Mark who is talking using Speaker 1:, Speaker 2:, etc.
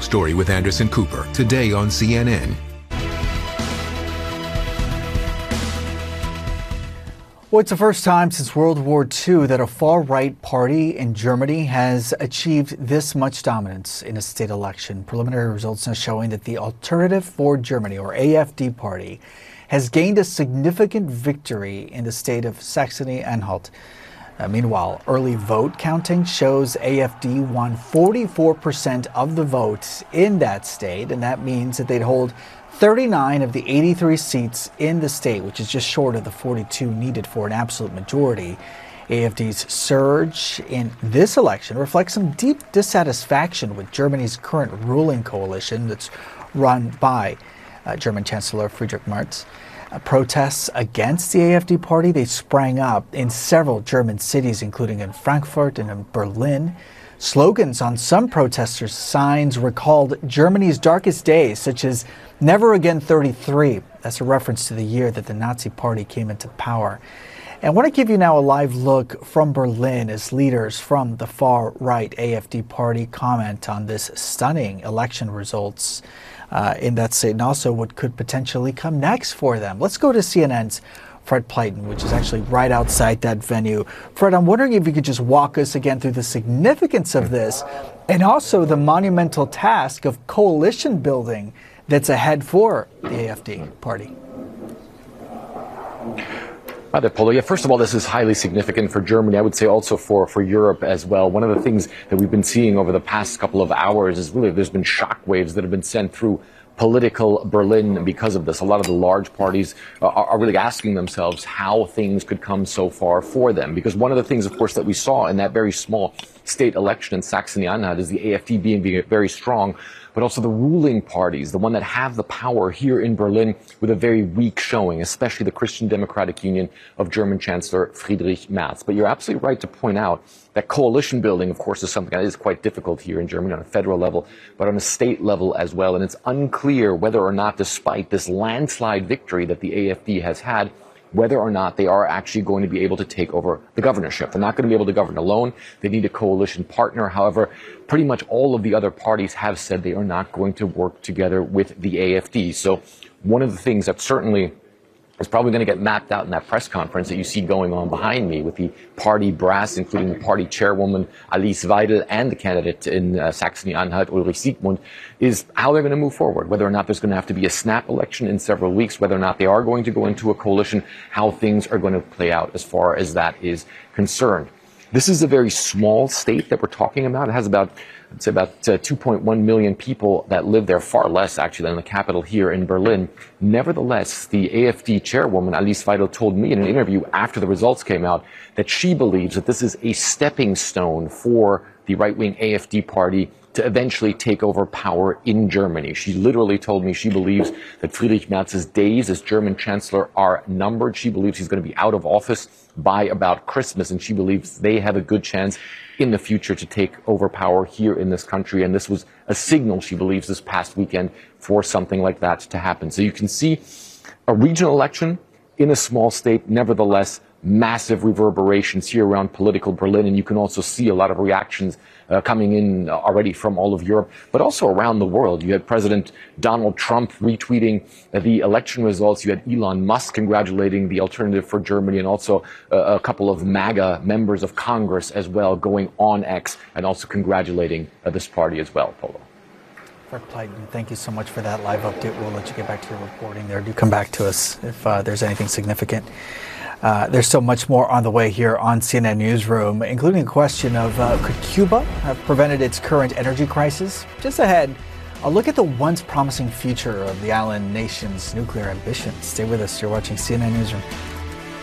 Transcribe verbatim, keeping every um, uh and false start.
Speaker 1: Story with Anderson Cooper, today on C N N.
Speaker 2: Well, it's the first time since World War Two that a far-right party in Germany has achieved this much dominance in a state election. Preliminary results now showing that the Alternative for Germany, or A F D party, has gained a significant victory in the state of Saxony-Anhalt. Uh, meanwhile, early vote counting shows A F D won forty-four percent of the votes in that state, and that means that they'd hold thirty-nine of the eighty-three seats in the state, which is just short of the forty-two needed for an absolute majority. A F D's surge in this election reflects some deep dissatisfaction with Germany's current ruling coalition that's run by uh, German Chancellor Friedrich Merz. Uh, protests against the A F D party, they sprang up in several German cities, including in Frankfurt and in Berlin. Slogans on some protesters' signs recalled Germany's darkest days, such as Never Again thirty-three. That's a reference to the year that the Nazi party came into power. And I want to give you now a live look from Berlin as leaders from the far-right A F D party comment on this stunning election results uh, in that state, and also what could potentially come next for them. Let's go to C N N's Fred Pleiten, which is actually right outside that venue. Fred, I'm wondering if you could just walk us again through the significance of this and also the monumental task of coalition building that's ahead for the A F D party.
Speaker 3: Hi there, Polo. Yeah, first of all, this is highly significant for Germany. I would say also for, for Europe as well. One of the things that we've been seeing over the past couple of hours is really there's been shockwaves that have been sent through political Berlin because of this. A lot of the large parties uh, are, are really asking themselves how things could come so far for them. Because one of the things, of course, that we saw in that very small state election in Saxony-Anhalt is the A F D being, being very strong, but also the ruling parties, the one that have the power here in Berlin, with a very weak showing, especially the Christian Democratic Union of German Chancellor Friedrich Merz. But you're absolutely right to point out that coalition building, of course, is something that is quite difficult here in Germany on a federal level, but on a state level as well. And it's unclear whether or not, despite this landslide victory that the A F D has had, whether or not they are actually going to be able to take over the governorship. They're not going to be able to govern alone. They need a coalition partner. However, pretty much all of the other parties have said they are not going to work together with the A F D. So one of the things that certainly is probably going to get mapped out in that press conference that you see going on behind me with the party brass, including the party chairwoman Alice Weidel and the candidate in uh, Saxony-Anhalt, Ulrich Siegmund, is how they're going to move forward, whether or not there's going to have to be a snap election in several weeks, whether or not they are going to go into a coalition, how things are going to play out as far as that is concerned. This is a very small state that we're talking about. It has about, I'd say about uh, two point one million people that live there, far less actually than the capital here in Berlin. Nevertheless, the A F D chairwoman, Alice Weidel, told me in an interview after the results came out that she believes that this is a stepping stone for the right-wing A F D party to eventually take over power in Germany. She literally told me she believes that Friedrich Merz's days as German Chancellor are numbered. She believes he's going to be out of office by about Christmas, and she believes they have a good chance in the future to take over power here in this country. And this was a signal, she believes, this past weekend for something like that to happen. So you can see a regional election in a small state, nevertheless, massive reverberations here around political Berlin, and you can also see a lot of reactions uh, coming in already from all of Europe, but also around the world. You had President Donald Trump retweeting uh, the election results. You had Elon Musk congratulating the Alternative for Germany, and also uh, a couple of MAGA members of Congress as well going on X and also congratulating uh, this party as well, Polo.
Speaker 2: Fred Pleiten, thank you so much for that live update. We'll let you get back to your reporting there. Do come back to us if uh, there's anything significant. Uh, there's so much more on the way here on C N N Newsroom, including a question of uh, could Cuba have prevented its current energy crisis? Just ahead, a look at the once promising future of the island nation's nuclear ambitions. Stay with us. You're watching C N N Newsroom.